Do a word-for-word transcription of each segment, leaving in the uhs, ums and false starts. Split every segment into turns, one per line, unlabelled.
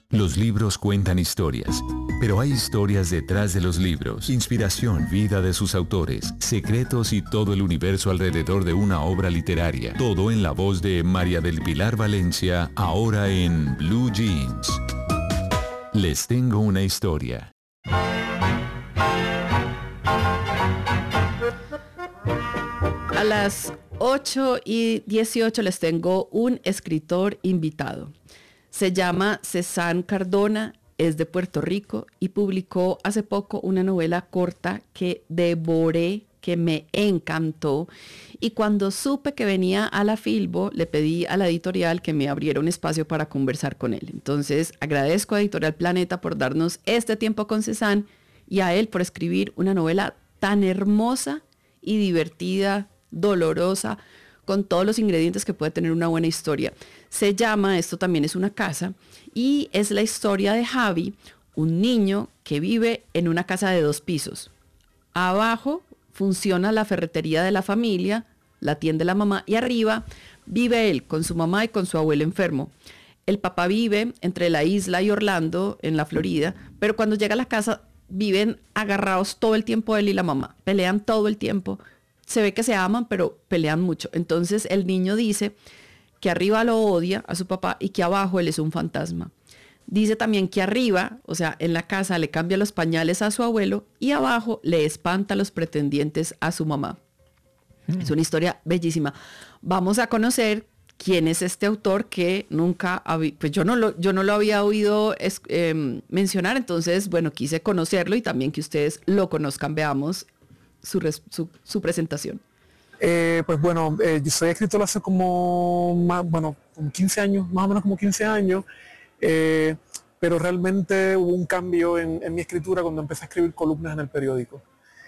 Los libros cuentan historias, pero hay historias detrás de los libros, inspiración, vida de sus autores, secretos y todo el universo alrededor de una obra literaria. Todo en la voz de María del Pilar Valencia, ahora en Blue Jeans. Les tengo una historia.
A las ocho y dieciocho les tengo un escritor invitado. Se llama Cezanne Cardona, es de Puerto Rico y publicó hace poco una novela corta que devoré, que me encantó. Y cuando supe que venía a la Filbo, le pedí a la editorial que me abriera un espacio para conversar con él. Entonces agradezco a Editorial Planeta por darnos este tiempo con Cezanne y a él por escribir una novela tan hermosa y divertida, dolorosa, con todos los ingredientes que puede tener una buena historia. Se llama, esto también es una casa, y es la historia de Javi, un niño que vive en una casa de dos pisos. Abajo funciona la ferretería de la familia, la atiende la mamá, y arriba vive él con su mamá y con su abuelo enfermo. El papá vive entre la isla y Orlando, en la Florida, pero cuando llega a la casa viven agarrados todo el tiempo él y la mamá, pelean todo el tiempo. Se ve que se aman, pero pelean mucho. Entonces el niño dice que arriba lo odia a su papá y que abajo él es un fantasma. Dice también que arriba, o sea, en la casa le cambia los pañales a su abuelo y abajo le espanta a los pretendientes a su mamá. Mm. Es una historia bellísima. Vamos a conocer quién es este autor que nunca, había, pues yo no lo, yo no lo había oído es, eh, mencionar. Entonces, bueno, quise conocerlo y también que ustedes lo conozcan. Veamos Su, res, su, su presentación.
Eh, pues bueno, eh, yo soy escritor hace como, más, bueno, como quince años, más o menos como quince años, eh, pero realmente hubo un cambio en, en mi escritura cuando empecé a escribir columnas en el periódico.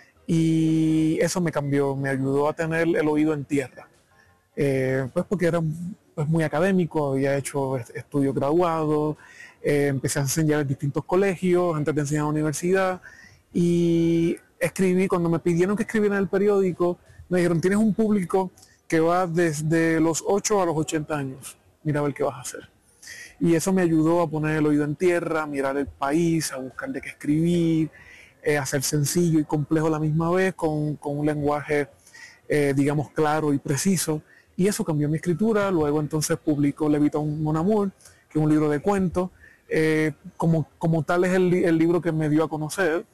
Y eso me cambió, me ayudó a tener el oído en tierra. Eh, pues porque era pues, muy académico, había hecho estudios graduados, eh, empecé a enseñar en distintos colegios antes de enseñar en la universidad. Y escribí, cuando me pidieron que escribiera en el periódico, me dijeron, tienes un público que va desde los ocho a los ochenta años, mira a ver qué vas a hacer. Y eso me ayudó a poner el oído en tierra, a mirar el país, a buscar de qué escribir, eh, a ser sencillo y complejo a la misma vez, con, con un lenguaje, eh, digamos, claro y preciso. Y eso cambió mi escritura. Luego entonces publicó Le Vuitton Mon Amour, que es un libro de cuentos. Eh, como, como tal es el, el libro que me dio a conocer.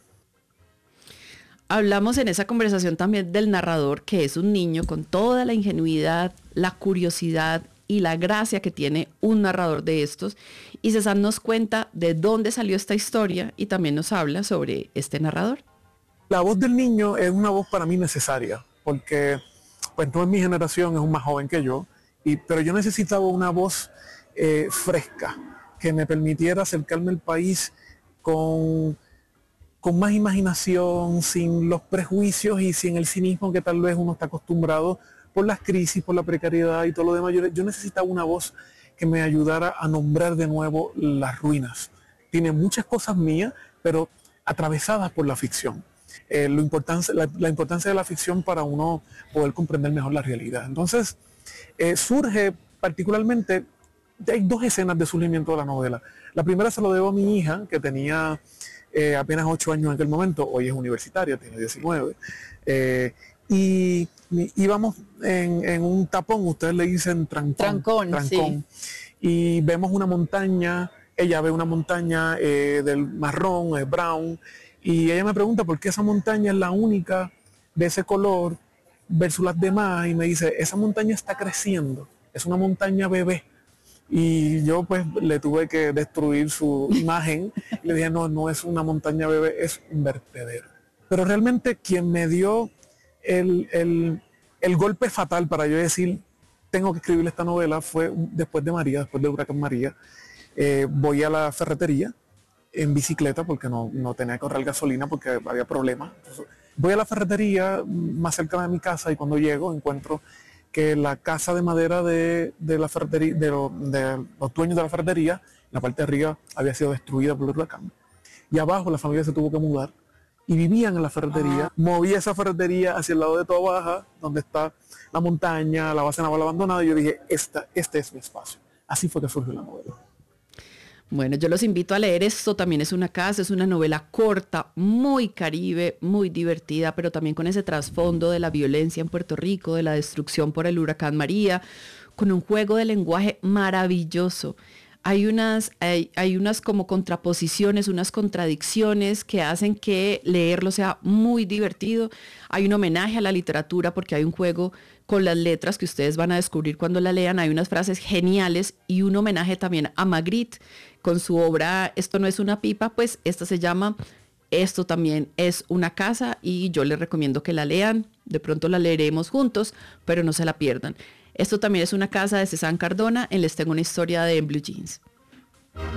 Hablamos en esa conversación también del narrador, que es un niño con toda la ingenuidad, la curiosidad y la gracia que tiene un narrador de estos. Y Cezanne nos cuenta de dónde salió esta historia y también nos habla sobre este narrador.
La voz del niño es una voz para mí necesaria, porque pues no es mi generación, es un más joven que yo, y, pero yo necesitaba una voz eh, fresca, que me permitiera acercarme al país con... con más imaginación, sin los prejuicios y sin el cinismo que tal vez uno está acostumbrado por las crisis, por la precariedad y todo lo demás. Yo, yo necesitaba una voz que me ayudara a nombrar de nuevo las ruinas. Tiene muchas cosas mías, pero atravesadas por la ficción. Eh, lo importancia, la, la importancia de la ficción para uno poder comprender mejor la realidad. Entonces, eh, surge particularmente, hay dos escenas de surgimiento de la novela. La primera se lo debo a mi hija, que tenía... Eh, apenas ocho años en aquel momento, hoy es universitaria, tiene diecinueve, eh, y íbamos en, en un tapón, ustedes le dicen trancón,
trancón,
trancón sí. Y vemos una montaña, ella ve una montaña eh, del marrón, eh, brown, y ella me pregunta por qué esa montaña es la única de ese color versus las demás, y me dice, esa montaña está creciendo, es una montaña bebé. Y yo pues le tuve que destruir su imagen. Le dije, no, no es una montaña bebé, es un vertedero. Pero realmente quien me dio el, el, el golpe fatal para yo decir, tengo que escribir esta novela, fue después de María, después de Huracán María. Eh, voy a la ferretería en bicicleta porque no, no tenía que ahorrar gasolina porque había problemas. Entonces, voy a la ferretería más cerca de mi casa y cuando llego encuentro que la casa de madera de, de la ferretería, de, lo, de los dueños de la ferretería, la parte de arriba había sido destruida por el huracán. Y abajo la familia se tuvo que mudar y vivían en la ferretería. Ah. Moví esa ferretería hacia el lado de Toa Baja, donde está la montaña, la base naval abandonada, y yo dije, esta, este es mi espacio. Así fue que surgió la novela.
Bueno, yo los invito a leer esto. También es una casa, es una novela corta, muy caribe, muy divertida, pero también con ese trasfondo de la violencia en Puerto Rico, de la destrucción por el huracán María, con un juego de lenguaje maravilloso. Hay unas, hay, hay unas como contraposiciones, unas contradicciones que hacen que leerlo sea muy divertido. Hay un homenaje a la literatura porque hay un juego con las letras que ustedes van a descubrir cuando la lean. Hay unas frases geniales y un homenaje también a Magritte con su obra Esto no es una pipa, pues esta se llama Esto también es una casa, y yo les recomiendo que la lean. De pronto la leeremos juntos, pero no se la pierdan. Esto también es una casa de Cezanne Cardona en Les tengo una historia de En Blue Jeans.